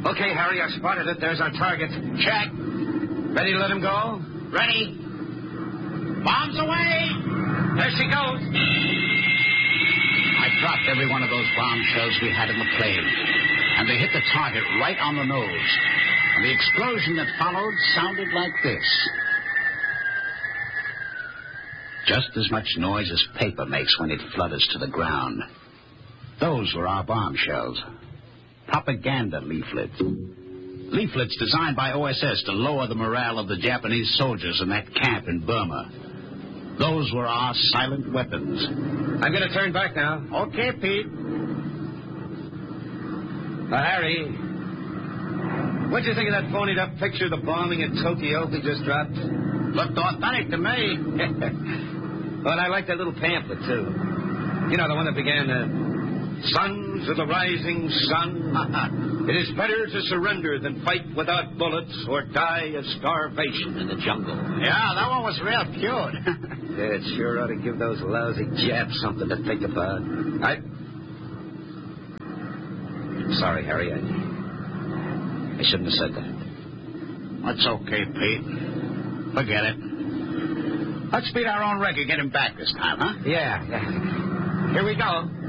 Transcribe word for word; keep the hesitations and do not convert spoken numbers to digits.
Okay, Harry, I spotted it. There's our target. Check. Ready to let him go? Ready. Bombs away. There she goes. I dropped every one of those bomb shells we had in the plane, and they hit the target right on the nose. And the explosion that followed sounded like this. Just as much noise as paper makes when it flutters to the ground. Those were our bomb shells. Propaganda leaflets. Leaflets designed by O S S to lower the morale of the Japanese soldiers in that camp in Burma. Those were our silent weapons. I'm going to turn back now. Okay, Pete. Uh, Harry, what'd you think of that phonied-up picture of the bombing at Tokyo we just dropped? Looked authentic to me. Well, I like that little pamphlet, too. You know, the one that began, uh, Sons of the Rising Sun. It is better to surrender than fight without bullets or die of starvation in the jungle. Yeah, that one was real cute. Yeah, it sure ought to give those lousy Japs something to think about. I... Sorry, Harry. I, I shouldn't have said that. That's okay, Pete. Forget it. Let's beat our own record, get him back this time, huh? Yeah, yeah. Here we go.